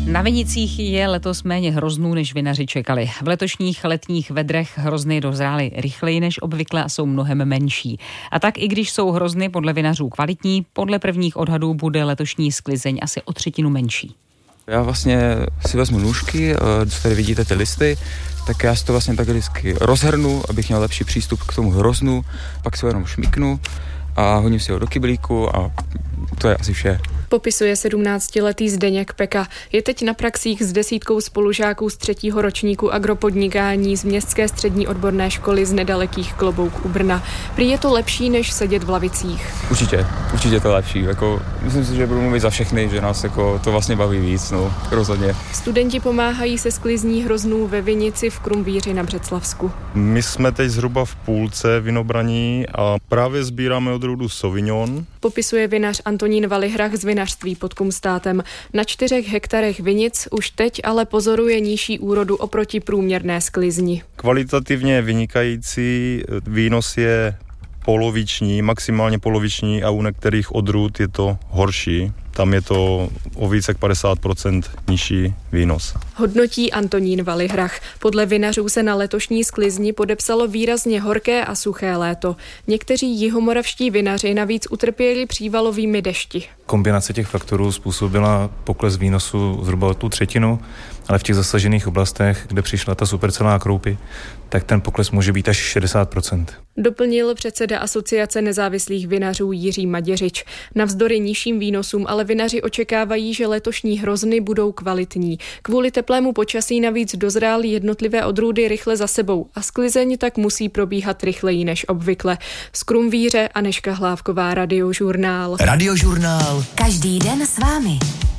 Na vinicích je letos méně hroznů, než vinaři čekali. V letošních letních vedrech hrozny dozrály rychleji než obvykle a jsou mnohem menší. A tak i když jsou hrozny podle vinařů kvalitní, podle prvních odhadů bude letošní sklizeň asi o 1/3 menší. Já vlastně si vezmu nůžky, tady vidíte ty listy, tak já si to vlastně takhle vždycky rozhrnu, abych měl lepší přístup k tomu hroznu, pak si ho jenom šmiknu a hodím si ho do kyblíku a to je asi vše. Popisuje 17letý Zdeněk Peka. Je teď na praxích s 10 spolužáků z 3. ročníku agropodnikání z Městské střední odborné školy z nedalekých Klobouk u Brna. Prý je to lepší, než sedět v lavicích. Určitě to je lepší. Myslím si, že budu mluvit za všechny, že nás to vlastně baví víc, rozhodně. Studenti pomáhají se sklizní hroznů ve vinici v Krumvíři na Břeclavsku. My jsme teď zhruba v půlce vinobraní a právě sbíráme odrůdu Sauvignon. Popisuje vinař Antonín Valihrach z vinařství pod Kumstátem. Na 4 hektarech vinic už teď ale pozoruje nižší úrodu oproti průměrné sklizni. Kvalitativně vynikající výnos je poloviční, maximálně poloviční a u některých odrůd je to horší. Tam je to o více jak 50% nižší výnos. Hodnotí Antonín Valihrach. Podle vinařů se na letošní sklizni podepsalo výrazně horké a suché léto. Někteří jihomoravští vinaři navíc utrpěli přívalovými dešti. Kombinace těch faktorů způsobila pokles výnosu zhruba o tu 1/3, ale v těch zasažených oblastech, kde přišla ta supercelá kroupy, tak ten pokles může být až 60%. Doplnil předseda Asociace nezávislých vinařů Jiří Maděřič. Navzdory nižším výnosům ale vinaři očekávají, že letošní hrozny budou kvalitní. Kvůli teplému počasí navíc dozrály jednotlivé odrůdy rychle za sebou a sklizeň tak musí probíhat rychleji než obvykle. Z Krumvíře Anežka Hlávková, Radiožurnál. Radiožurnál. Každý den s vámi.